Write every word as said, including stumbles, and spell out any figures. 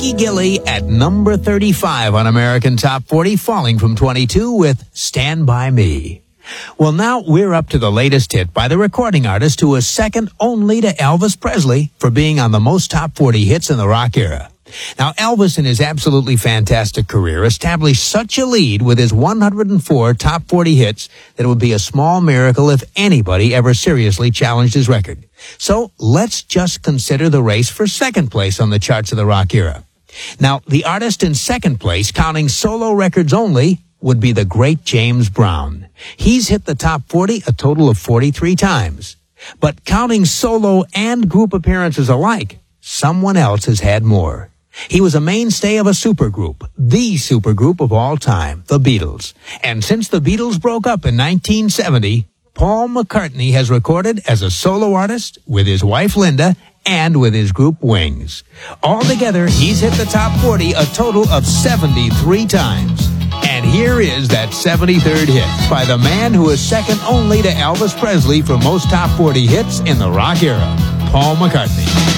Mickey Gilley at number thirty-five on American Top forty, falling from twenty-two with Stand By Me. Well, now we're up to the latest hit by the recording artist who is second only to Elvis Presley for being on the most top forty hits in the rock era. Now, Elvis, in his absolutely fantastic career, established such a lead with his one hundred four top forty hits that it would be a small miracle if anybody ever seriously challenged his record. So let's just consider the race for second place on the charts of the rock era. Now, the artist in second place, counting solo records only, would be the great James Brown. He's hit the top forty a total of forty-three times. But counting solo and group appearances alike, someone else has had more. He was a mainstay of a supergroup, the supergroup of all time, the Beatles. And since the Beatles broke up in nineteen seventy, Paul McCartney has recorded as a solo artist with his wife Linda and with his group Wings. Altogether, he's hit the top forty a total of seventy-three times. And here is that seventy-third hit by the man who is second only to Elvis Presley for most top forty hits in the rock era, Paul McCartney.